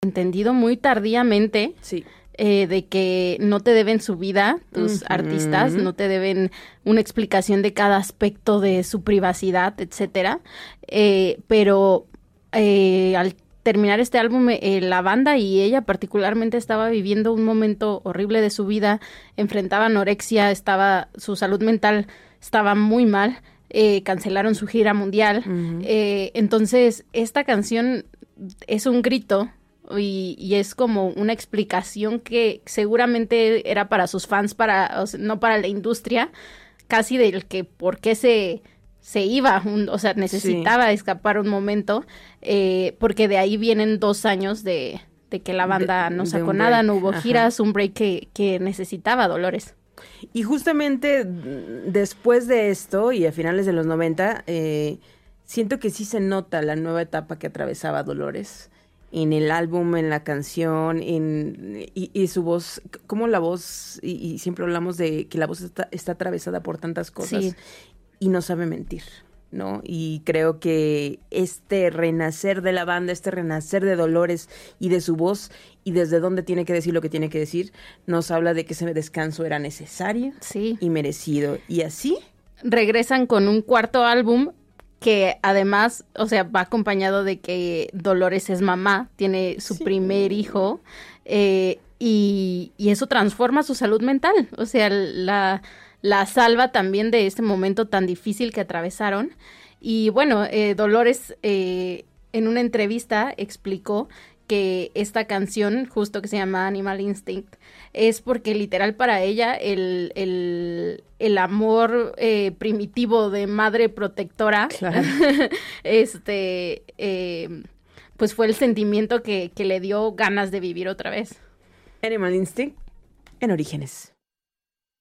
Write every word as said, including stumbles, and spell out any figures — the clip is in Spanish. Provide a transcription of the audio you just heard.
entendido muy tardíamente. Sí. Eh, de que no te deben su vida, tus uh-huh. artistas, no te deben una explicación de cada aspecto de su privacidad, etcétera. Eh, pero eh, al terminar este álbum, eh, la banda y ella particularmente estaba viviendo un momento horrible de su vida, enfrentaba anorexia, estaba, su salud mental estaba muy mal, eh, cancelaron su gira mundial. Uh-huh. Eh, entonces, esta canción es un grito. Y, y es como una explicación que seguramente era para sus fans, para, o sea, no para la industria, casi del que por qué se, se iba, un, o sea, necesitaba sí. escapar un momento, eh, porque de ahí vienen dos años de, de que la banda de, no sacó nada, no hubo Ajá. giras, un break que, que necesitaba Dolores. Y justamente después de esto, y a finales de los noventa, eh, siento que sí se nota la nueva etapa que atravesaba Dolores. En el álbum, en la canción, en y, y su voz, como la voz, y, y siempre hablamos de que la voz está, está atravesada por tantas cosas sí. y no sabe mentir, ¿no? Y creo que este renacer de la banda, este renacer de Dolores y de su voz, y desde dónde tiene que decir lo que tiene que decir, nos habla de que ese descanso era necesario sí. y merecido. Y así regresan con un cuarto álbum, que además, o sea, va acompañado de que Dolores es mamá, tiene su sí. primer hijo, eh, y, y eso transforma su salud mental, o sea, la, la salva también de este momento tan difícil que atravesaron. Y bueno, eh, Dolores eh, en una entrevista explicó que esta canción, justo que se llama Animal Instinct, es porque literal para ella el, el, el amor eh, primitivo de madre protectora, claro. este, eh, pues fue el sentimiento que, que le dio ganas de vivir otra vez. Animal Instinct en Orígenes.